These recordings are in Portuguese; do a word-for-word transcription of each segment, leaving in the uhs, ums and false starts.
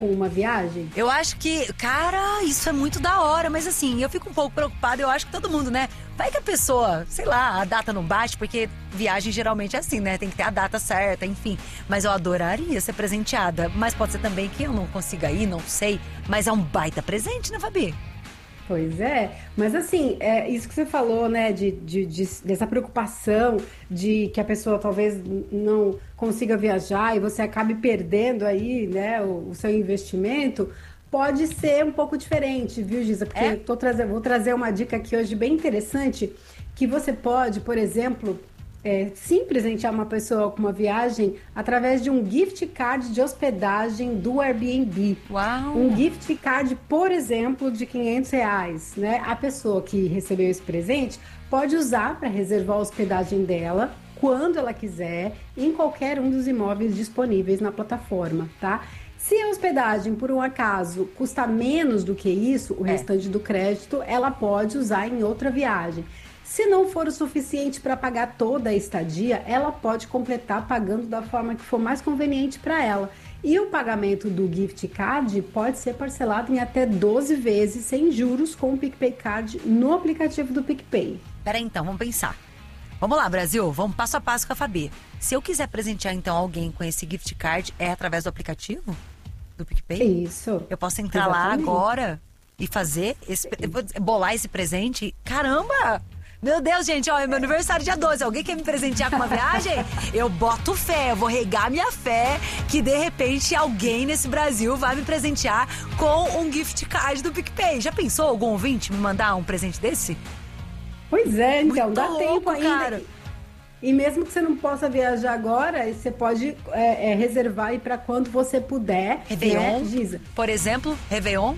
com uma viagem? Eu acho que, cara, isso é muito da hora, mas assim, eu fico um pouco preocupada, eu acho que todo mundo, né? Vai que a pessoa, sei lá, a data não bate, porque viagem geralmente é assim, né? Tem que ter a data certa, enfim. Mas eu adoraria ser presenteada. Mas pode ser também que eu não consiga ir, não sei. Mas é um baita presente, né, Fabi? Pois é, mas assim, é isso que você falou, né, de, de, de- dessa preocupação de que a pessoa talvez não consiga viajar e você acabe perdendo aí, né, o, o seu investimento, pode ser um pouco diferente, viu, Giza? Porque É? eu tô trazendo, vou trazer uma dica aqui hoje bem interessante, que você pode, por exemplo, é, sim presentear uma pessoa com uma viagem através de um gift card de hospedagem do Airbnb. Uau! Um gift card, por exemplo, de quinhentos reais, né? A pessoa que recebeu esse presente pode usar para reservar a hospedagem dela quando ela quiser, em qualquer um dos imóveis disponíveis na plataforma, tá? Se a hospedagem, por um acaso, custa menos do que isso, o É. restante do crédito, ela pode usar em outra viagem. Se não for o suficiente para pagar toda a estadia, ela pode completar pagando da forma que for mais conveniente para ela. E o pagamento do gift card pode ser parcelado em até doze vezes sem juros com o PicPay Card no aplicativo do PicPay. Peraí então, vamos pensar. Vamos lá, Brasil, vamos passo a passo com a Fabi. Se eu quiser presentear então alguém com esse gift card, é através do aplicativo? Do PicPay? Isso. Eu posso entrar lá Exatamente. agora e fazer, esse, eu vou bolar esse presente? Caramba! Meu Deus, gente, ó, é meu aniversário dia doze. Alguém quer me presentear com uma viagem? Eu boto fé, eu vou regar minha fé que de repente alguém nesse Brasil vai me presentear com um gift card do PicPay. Já pensou algum ouvinte me mandar um presente desse? Pois é, então, Muito dá louco, tempo ainda. cara. E mesmo que você não possa viajar agora, você pode é, é, reservar aí para quando você puder. Réveillon, né, Giza? por exemplo, Réveillon.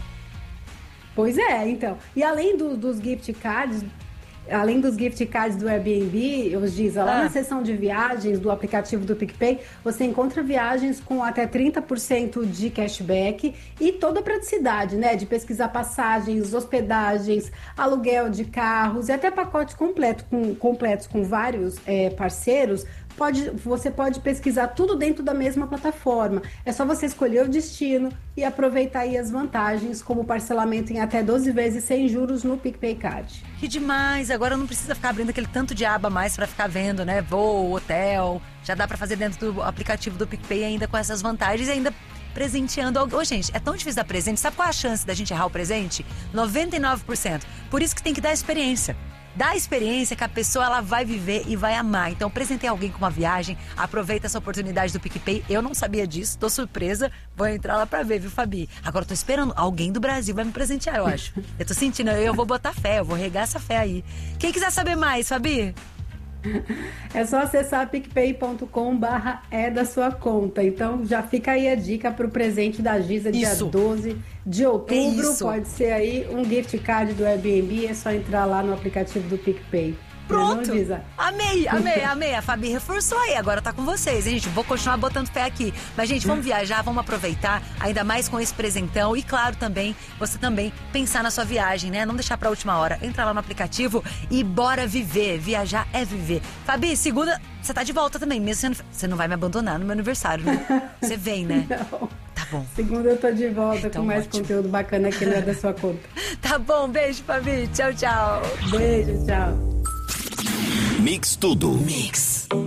Pois é, então. E além do- dos gift cards, além dos gift cards do Airbnb, os Giza, lá Ah. na seção de viagens do aplicativo do PicPay, você encontra viagens com até trinta por cento de cashback e toda a praticidade, né? De pesquisar passagens, hospedagens, aluguel de carros e até pacotes completo, com, completos com vários é, parceiros. Pode, você pode pesquisar tudo dentro da mesma plataforma. É só você escolher o destino e aproveitar aí as vantagens, como parcelamento em até doze vezes sem juros no PicPay Card. Que demais, agora não precisa ficar abrindo aquele tanto de aba mais pra ficar vendo, né? Voo, hotel, já dá pra fazer dentro do aplicativo do PicPay ainda com essas vantagens e ainda presenteando alguém. Ô, gente, é tão difícil dar presente, sabe qual é a chance da gente errar o presente? noventa e nove por cento. Por isso que tem que dar experiência. Dá a experiência que a pessoa ela vai viver e vai amar. Então, presentei alguém com uma viagem, aproveita essa oportunidade do PicPay. Eu não sabia disso, tô surpresa. Vou entrar lá pra ver, viu, Fabi? Agora, tô esperando. Alguém do Brasil vai me presentear, eu acho. Eu tô sentindo, eu vou botar fé, eu vou regar essa fé aí. Quem quiser saber mais, Fabi? É só acessar picpay ponto com barra é da sua conta. Então já fica aí a dica para o presente da Giza dia Isso. doze de outubro. isso. Pode ser aí um gift card do Airbnb, é só entrar lá no aplicativo do PicPay. Pronto! Não, Giza? Amei, amei, amei. A Fabi reforçou aí, agora tá com vocês, hein, gente? Vou continuar botando fé aqui. Mas, gente, vamos viajar, vamos aproveitar, ainda mais com esse presentão. E, claro, também, você também pensar na sua viagem, né? Não deixar pra última hora. Entra lá no aplicativo e bora viver. Viajar é viver. Fabi, segunda, você tá de volta também, mesmo sendo... Você não vai me abandonar no meu aniversário, né? Você vem, né? Não. Tá bom. Segunda eu tô de volta Então, com mais ótimo. conteúdo bacana aqui no É da Sua Conta. Tá bom, beijo, Fabi. Tchau, tchau. Beijo, tchau. Mix Tudo. Mix.